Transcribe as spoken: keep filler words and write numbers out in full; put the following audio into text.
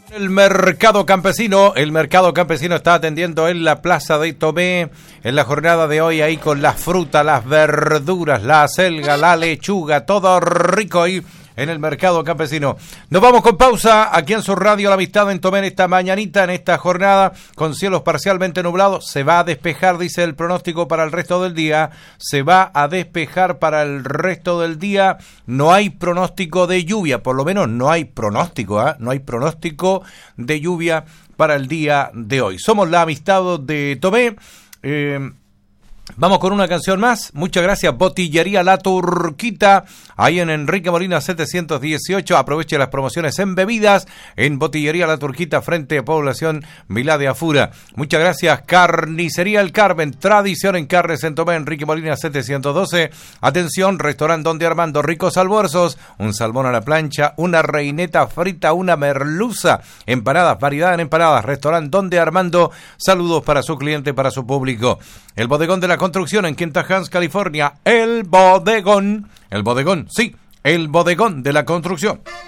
El mercado campesino, el mercado campesino está atendiendo en la plaza de Tomé en la jornada de hoy ahí con las frutas, las verduras, la acelga, la lechuga, todo rico ahí en el mercado campesino. Nos vamos con pausa aquí en su radio La Amistad en Tomé en esta mañanita, en esta jornada con cielos parcialmente nublados. Se va a despejar, dice el pronóstico para el resto del día. Se va a despejar para el resto del día. No hay pronóstico de lluvia, por lo menos no hay pronóstico, ¿eh? No hay pronóstico de lluvia para el día de hoy. Somos La Amistad de Tomé. Eh... Vamos con una canción más. Muchas gracias, Botillería La Turquita, ahí en Enrique Molina setecientos dieciocho. Aproveche las promociones en bebidas en Botillería La Turquita frente a Población Milá de Afura. Muchas gracias, Carnicería El Carmen, tradición en carnes en Tomé, Enrique Molina setecientos doce. Atención, restaurante Donde Armando, ricos almuerzos, un salmón a la plancha, una reineta frita, una merluza, empanadas, variedad en empanadas, restaurante Donde Armando. Saludos para su cliente, para su público. El bodegón de la construcción en Quinta Hans, California. El bodegón, el bodegón, sí, el bodegón de la construcción.